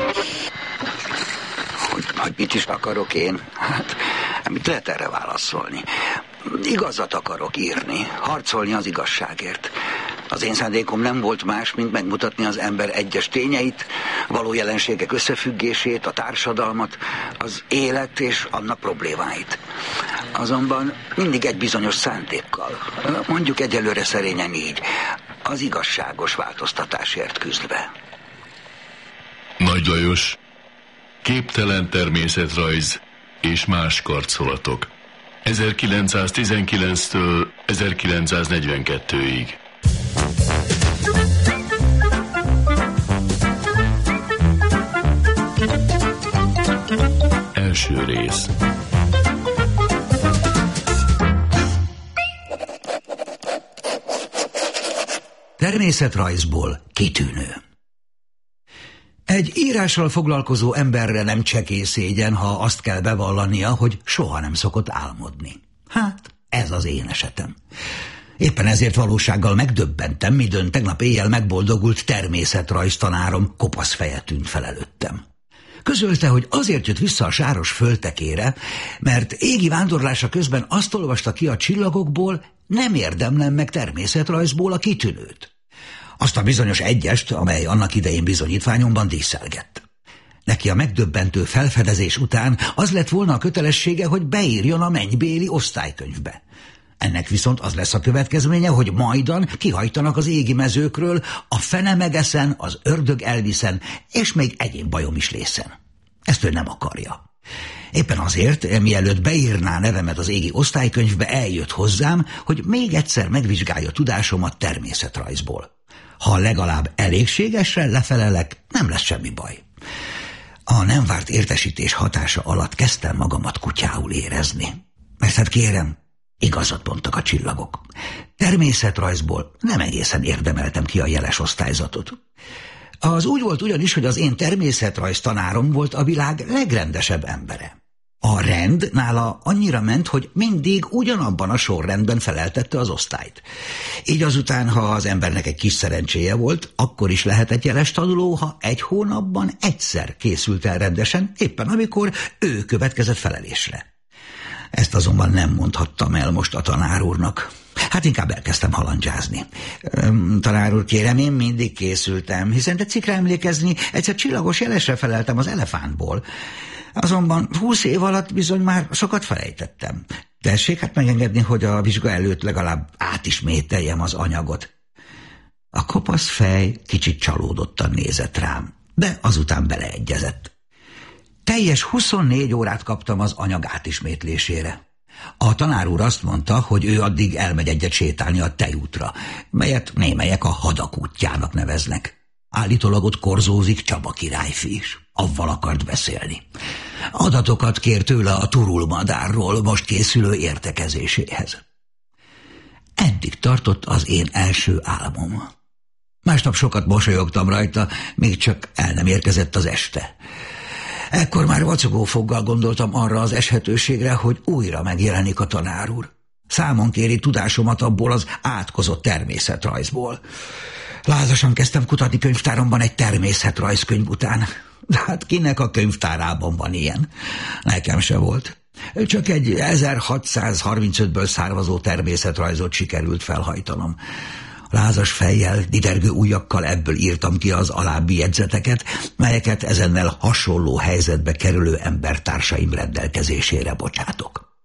Hogy mit is akarok én? Hát, mit lehet erre válaszolni? Igazat akarok írni, harcolni az igazságért. Az én szándékom nem volt más, mint megmutatni az ember egyes tényeit, való jelenségek összefüggését, a társadalmat, az élet és annak problémáit. Azonban mindig egy bizonyos szándékkal, mondjuk egyelőre szerényen így, az igazságos változtatásért küzdve. Nagy Lajos, Képtelen természetrajz és más karcolatok. 1919-től 1942-ig. Első rész. Természetrajzból kitűnő. Egy írással foglalkozó emberre nem csekély szégyen, ha azt kell bevallania, hogy soha nem szokott álmodni. Hát, ez az én esetem. Éppen ezért valósággal megdöbbentem, midőn tegnap éjjel megboldogult természetrajztanárom kopasz feje tűnt fel előttem. Közölte, hogy azért jött vissza a sáros földtekére, mert égi vándorlása közben azt olvasta ki a csillagokból, nem érdemlem meg természetrajzból a kitűnőt. Azt a bizonyos egyest, amely annak idején bizonyítványomban díszelgett. Neki a megdöbbentő felfedezés után az lett volna a kötelessége, hogy beírjon a mennybéli osztálykönyvbe. Ennek viszont az lesz a következménye, hogy majdan kihajtanak az égi mezőkről, a fene megeszen, az ördög elviszen, és még egyéb bajom is lészen. Ezt ő nem akarja. Éppen azért, mielőtt beírná nevemet az égi osztálykönyvbe, eljött hozzám, hogy még egyszer megvizsgálja tudásomat természetrajzból. Ha legalább elégségesen lefelelek, nem lesz semmi baj. A nem várt értesítés hatása alatt kezdtem magamat kutyául érezni. Mert hát kérem, igazat mondtak a csillagok. Természetrajzból nem egészen érdemeltem ki a jeles osztályzatot. Az úgy volt ugyanis, hogy az én természetrajz tanárom volt a világ legrendesebb embere. A rend nála annyira ment, hogy mindig ugyanabban a sorrendben feleltette az osztályt. Így azután, ha az embernek egy kis szerencséje volt, akkor is lehetett jeles tanuló, ha egy hónapban egyszer készült el rendesen, éppen amikor ő következett felelésre. Ezt azonban nem mondhattam el most a tanár úrnak. Hát inkább elkezdtem halandzsázni. Tanár úr, kérem, én mindig készültem, hiszen tetszik rá emlékezni, egyszer csillagos jelesre feleltem az elefántból. Azonban 20 év alatt bizony már sokat felejtettem. Tessék hát megengedni, hogy a vizsga előtt legalább átismételjem az anyagot. A kopasz fej kicsit csalódottan nézett rám, de azután beleegyezett. Teljes 24 órát kaptam az anyag átismétlésére. A tanár úr azt mondta, hogy ő addig elmegy egyet sétálni a tejútra, melyet némelyek a hadak útjának neveznek. Állítólag ott korzózik Csaba királyfi is. Avval akart beszélni. Adatokat kér tőle a turulmadárról most készülő értekezéséhez. Eddig tartott az én első álmom. Másnap sokat mosolyogtam rajta, még csak el nem érkezett az este. Ekkor már vacogó foggal gondoltam arra az eshetőségre, hogy újra megjelenik a tanár úr. Számon kéri tudásomat abból az átkozott természetrajzból. Lázasan kezdtem kutatni könyvtáromban egy természetrajzkönyv után. De hát kinek a könyvtárában van ilyen? Nekem se volt. Csak egy 1635-ből származó természetrajzot sikerült felhajtanom. Lázas fejjel, didergő ujjakkal ebből írtam ki az alábbi jegyzeteket, melyeket ezennel hasonló helyzetbe kerülő embertársaim rendelkezésére bocsátok.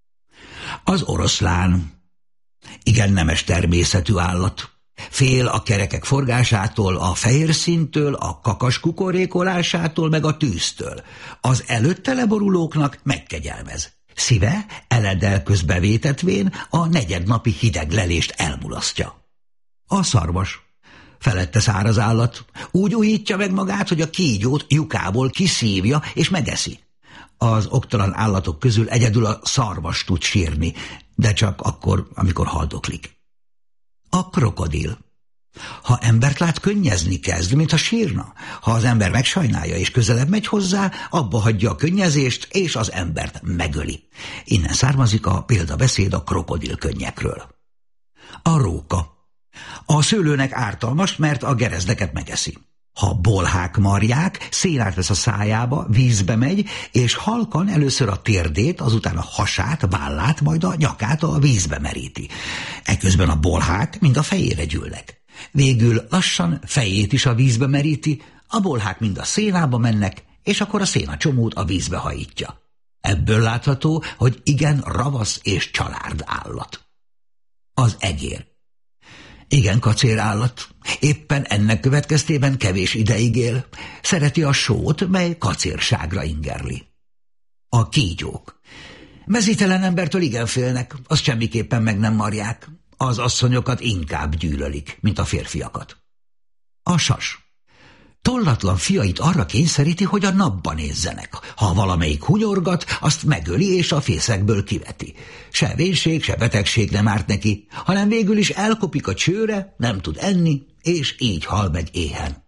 Az oroszlán igen nemes természetű állat. Fél a kerekek forgásától, a fehér színtől, a kakas kukorékolásától, meg a tűztől. Az előtte leborulóknak megkegyelmez. Szíve eledel közbevétetvén a negyednapi hideg lelést elmulasztja. A szarvas. Felette száraz állat. Úgy újítja meg magát, hogy a kígyót lyukából kiszívja és megeszi. Az oktalan állatok közül egyedül a szarvas tud sírni, de csak akkor, amikor haldoklik. A krokodil. Ha embert lát, könnyezni kezd, mintha sírna. Ha az ember megsajnálja és közelebb megy hozzá, abba hagyja a könnyezést, és az embert megöli. Innen származik a példabeszéd a krokodil könnyekről. A róka. A szőlőnek ártalmas, mert a gerezdeket megeszi. Ha bolhák marják, szénát vesz a szájába, vízbe megy, és halkan először a térdét, azután a hasát, vállát, majd a nyakát a vízbe meríti. Eközben a bolhák mind a fejére gyűlnek. Végül lassan fejét is a vízbe meríti, a bolhák mind a szénába mennek, és akkor a szénacsomót a vízbe hajítja. Ebből látható, hogy igen ravasz és csalárd állat. Az egér. Igen kacér állat. Éppen ennek következtében kevés ideig él. Szereti a sót, mely kacérságra ingerli. A kígyók. Mezítelen embertől igen félnek, azt semmiképpen meg nem marják. Az asszonyokat inkább gyűlölik, mint a férfiakat. A sas. Tollatlan fiait arra kényszeríti, hogy a napba nézzenek. Ha valamelyik hunyorgat, azt megöli és a fészekből kiveti. Se vénség, se betegség nem árt neki, hanem végül is elkopik a csőre, nem tud enni, és így hal meg éhen.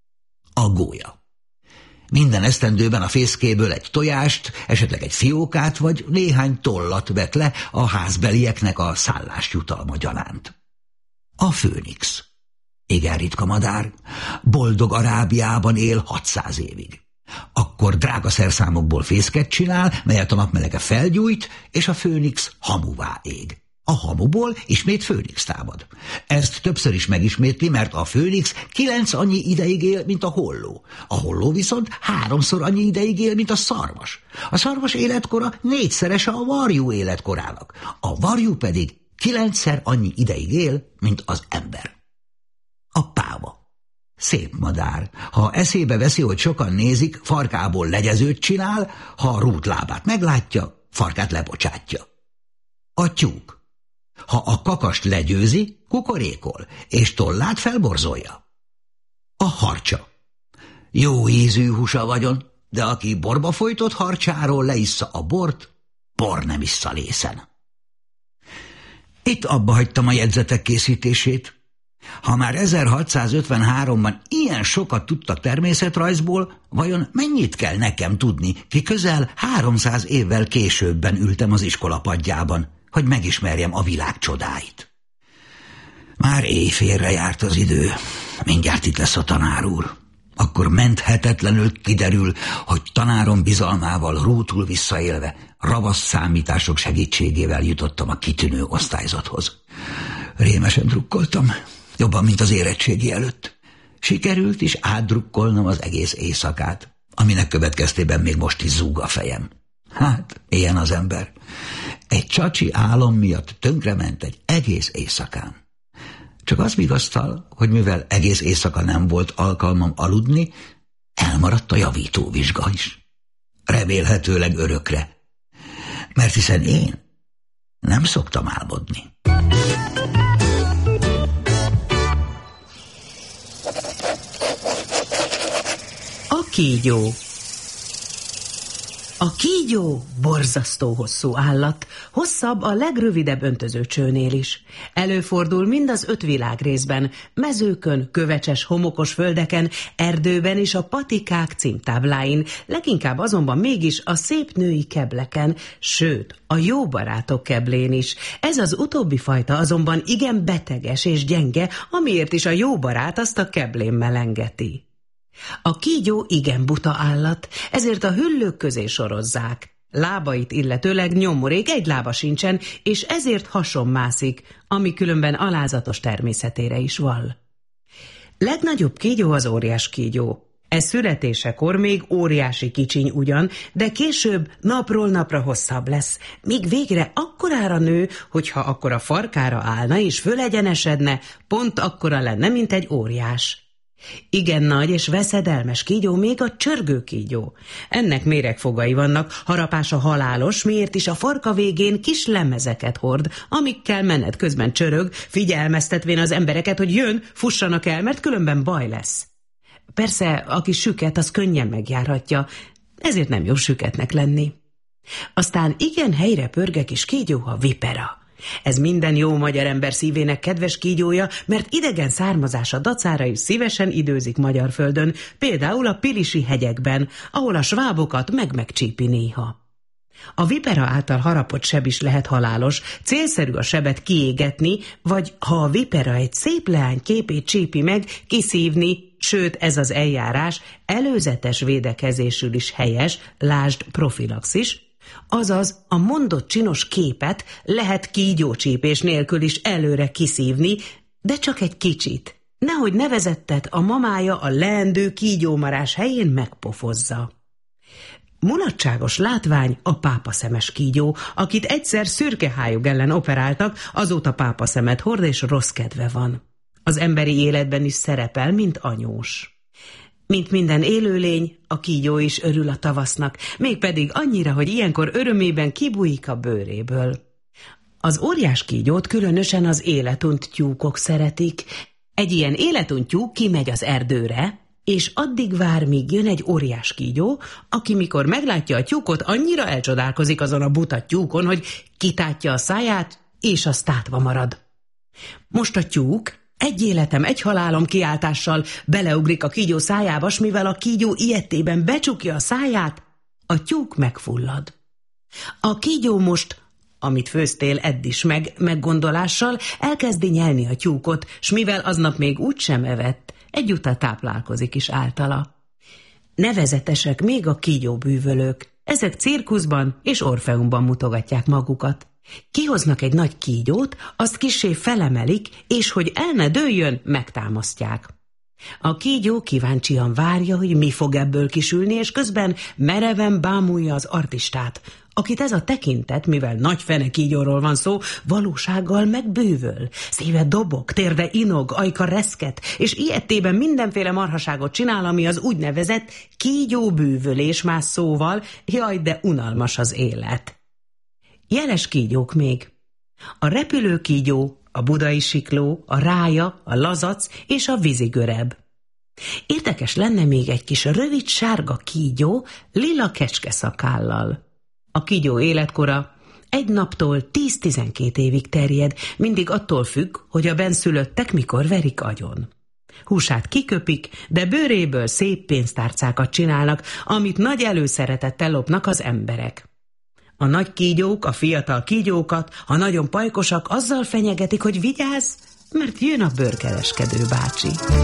A gólya. Minden esztendőben a fészkéből egy tojást, esetleg egy fiókát, vagy néhány tollat vet le a házbelieknek a szállásjutalma gyanánt. A főnix. Igen ritka madár, boldog Arábiában él 600 évig. Akkor drága szerszámokból fészket csinál, melyet a napmelege felgyújt, és a főnix hamuvá ég. A hamuból ismét főnix támad. Ezt többször is megismétli, mert a főnix 9 annyi ideig él, mint a holló. A holló viszont 3-szor annyi ideig él, mint a szarvas. A szarvas életkora 4-szerese a varjú életkorának. A varjú pedig 9-szer annyi ideig él, mint az ember. A páva. Szép madár. Ha eszébe veszi, hogy sokan nézik, farkából legyezőt csinál, ha a rútlábát meglátja, farkát lebocsátja. A tyúk. Ha a kakast legyőzi, kukorékol, és tollát felborzolja. A harcsa. Jó ízű húsa vagyon, de aki borba folytott harcsáról leissza a bort, bor nem issza lészen. Itt abba hagytam a jegyzetek készítését. Ha már 1653-ban ilyen sokat tudtak természetrajzból, vajon mennyit kell nekem tudni, ki közel 300 évvel későbben ültem az iskola padjában, hogy megismerjem a világ csodáit. Már éjfélre járt az idő, mindjárt itt lesz a tanár úr. Akkor menthetetlenül kiderül, hogy tanárom bizalmával rútul visszaélve, ravasz számítások segítségével jutottam a kitűnő osztályzathoz. Rémesen drukkoltam, jobban, mint az érettségi előtt. Sikerült is átdrukkolnom az egész éjszakát, aminek következtében még most is zúg a fejem. Hát, ilyen az ember. Egy csacsi álom miatt tönkrement egy egész éjszakán. Csak az vigasztal, hogy mivel egész éjszaka nem volt alkalmam aludni, elmaradt a javítóvizsga is. Remélhetőleg örökre, mert hiszen én nem szoktam álmodni. A kígyó. A kígyó borzasztó hosszú állat, hosszabb a legrövidebb öntözőcsőnél is. Előfordul mind az 5 világrészben, mezőkön, kövecses, homokos földeken, erdőben és a patikák címtábláin, leginkább azonban mégis a szép női kebleken, sőt, a jó barátok keblén is. Ez az utóbbi fajta azonban igen beteges és gyenge, amiért is a jó barát azt a keblén melengeti. A kígyó igen buta állat, ezért a hüllők közé sorozzák. Lábait illetőleg nyomorék egy lába sincsen, és ezért hason mászik, ami különben alázatos természetére is vall. Legnagyobb kígyó az óriás kígyó. Ez születésekor még óriási kicsiny ugyan, de később napról napra hosszabb lesz, míg végre akkorára nő, hogyha akkor a farkára állna és fölegyenesedne, pont akkora lenne, mint egy óriás. Igen nagy és veszedelmes kígyó még a csörgő kígyó. Ennek méregfogai vannak, harapása halálos, miért is a farka végén kis lemezeket hord, amikkel menet közben csörög, figyelmeztetvén az embereket, hogy jön, fussanak el, mert különben baj lesz. Persze, aki süket, az könnyen megjárhatja, ezért nem jó süketnek lenni. Aztán igen helyre pörge kis kígyó a vipera. Ez minden jó magyar ember szívének kedves kígyója, mert idegen származása dacára is szívesen időzik magyar földön, például a Pilisi hegyekben, ahol a svábokat megcsípi néha. A vipera által harapott seb is lehet halálos, célszerű a sebet kiégetni, vagy ha a vipera egy szép leány képét csípi meg, kiszívni, sőt ez az eljárás előzetes védekezésül is helyes, lásd profilaxis, azaz a mondott csinos képet lehet kígyócsípés nélkül is előre kiszívni, de csak egy kicsit. Nehogy nevezettet a mamája a leendő kígyómarás helyén megpofozza. Mulatságos látvány a pápaszemes kígyó, akit egyszer szürkehályog ellen operáltak, azóta pápaszemet hord és rossz kedve van. Az emberi életben is szerepel, mint anyós. Mint minden élőlény, a kígyó is örül a tavasznak, mégpedig annyira, hogy ilyenkor örömében kibújik a bőréből. Az óriás kígyót különösen az életunt tyúkok szeretik. Egy ilyen életunt tyúk kimegy az erdőre, és addig vár, míg jön egy óriás kígyó, aki mikor meglátja a tyúkot, annyira elcsodálkozik azon a buta tyúkon, hogy kitátja a száját, és az tátva marad. Most a tyúk egy életem, egy halálom kiáltással beleugrik a kígyó szájába, s mivel a kígyó ilyetében becsukja a száját, a tyúk megfullad. A kígyó most, amit főztél, edd is meggondolással, elkezdi nyelni a tyúkot, s mivel aznap még úgysem evett, egyúttal táplálkozik is általa. Nevezetesek még a kígyóbűvölők. Ezek cirkuszban és orfeumban mutogatják magukat. Kihoznak egy nagy kígyót, azt kissé felemelik, és hogy el ne dőljön, megtámasztják. A kígyó kíváncsian várja, hogy mi fog ebből kisülni, és közben mereven bámulja az artistát, akit ez a tekintet, mivel nagy fene kígyóról van szó, valósággal megbővöl. Szíve dobog, térde inog, ajka reszket, és ilyettében mindenféle marhaságot csinál, ami az úgynevezett kígyóbűvölés más szóval, jaj, de unalmas az élet. Jeles kígyók még. A repülőkígyó, a budai sikló, a rája, a lazac és a vízigöreb. Érdekes lenne még egy kis rövid sárga kígyó lila kecskeszakállal. A kígyó életkora egy naptól 10-12 évig terjed, mindig attól függ, hogy a bennszülöttek mikor verik agyon. Húsát kiköpik, de bőréből szép pénztárcákat csinálnak, amit nagy előszeretettel lopnak az emberek. A nagy kígyók a fiatal kígyókat, ha nagyon pajkosak, azzal fenyegetik, hogy vigyázz, mert jön a bőrkereskedő bácsi.